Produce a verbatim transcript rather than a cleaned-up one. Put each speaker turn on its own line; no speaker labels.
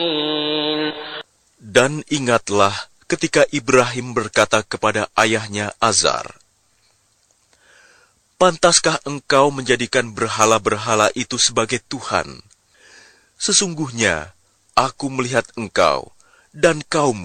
Dan ingatlah ketika Ibrahim berkata kepada ayahnya Azar, "Pantaskah engkau menjadikan berhala-berhala itu sebagai Tuhan? Sesungguhnya aku melihat engkau dan kaummu